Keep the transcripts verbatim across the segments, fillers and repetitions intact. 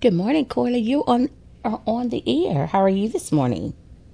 Good morning, Corley. You on are on the air. How are you this morning?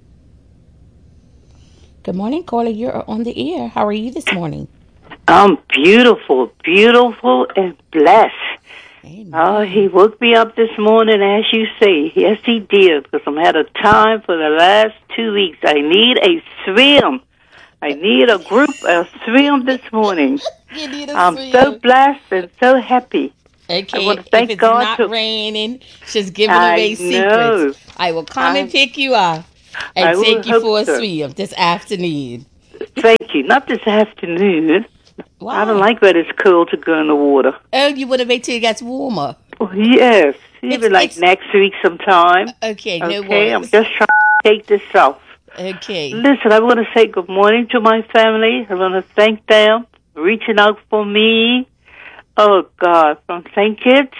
Good morning, Corley. You're on the air. How are you this morning? I'm beautiful, beautiful, and blessed. Amen. Oh, he woke me up this morning, as you say. Yes, he did, because I'm had a time for the last two weeks. I need a swim. I need a group, a swim this morning. You need a I'm swim. so blessed and so happy. Okay, I want to if thank it's God not to, raining, she's giving I away know. secrets. I will come I, and pick you up and I will take you hope for a so. swim this afternoon. Thank you. Not this afternoon. Why? I don't like when it's cold to go in the water. Oh, you want to wait till it gets warmer. Oh, yes, even It's- like it's- next week sometime. Okay, no Okay, I'm worries. just trying to take this off. Okay. Listen, I want to say good morning to my family. I want to thank them for reaching out for me. Oh, God, from Saint Kitts,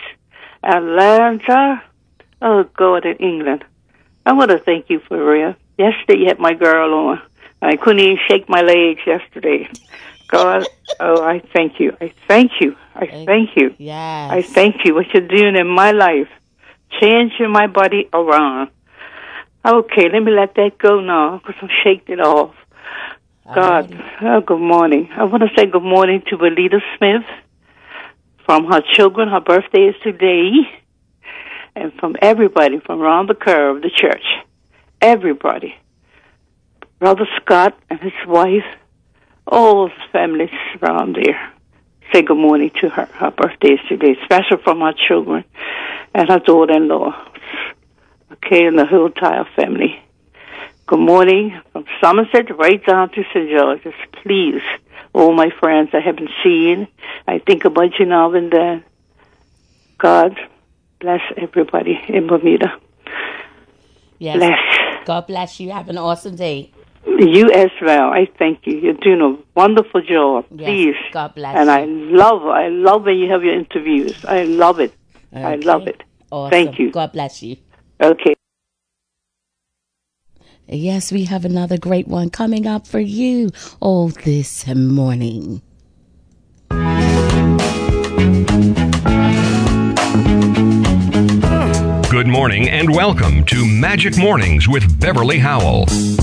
Atlanta. Oh, God, in England. I want to thank you for real. Yesterday, you had my girl on. I couldn't even shake my legs yesterday. God, oh, I thank you. I thank you. I thank you. Yes. I thank you what you're doing in my life, changing my body around. Okay, let me let that go now because I'm shaking it off. God, oh, good morning. I want to say good morning to Belita Smith from her children. Her birthday is today. And from everybody from around the curve, the church. Everybody. Brother Scott and his wife, all the families around there. Say good morning to her. Her birthday is today, special from her children and her daughter-in-law. Okay, and the whole entire family. Good morning from Somerset right down to Saint George's. Please, all my friends I haven't seen, I think about you now and then. God bless everybody in Bermuda. Yes. Bless. God bless you. Have an awesome day. You as well. I thank you. You're doing a wonderful job. Yes. Please. God bless and you. I love, I love when you have your interviews. I love it. Okay. I love it. Awesome. Thank you. God bless you. Okay. Yes, we have another great one coming up for you all this morning. Good morning and welcome to Magic Mornings with Beverly Howell.